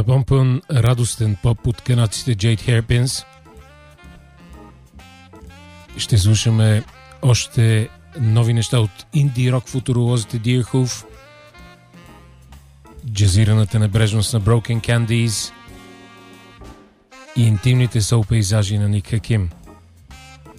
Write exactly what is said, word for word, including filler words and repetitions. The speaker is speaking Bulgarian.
Албом пълн радостен поп от канадците Jade Hairpins. Ще слушаме още нови неща от инди рок футуролозите Deerhoof, джазираната небрежност на Broken Candies и интимните сол пейзажи на Ник Хаким.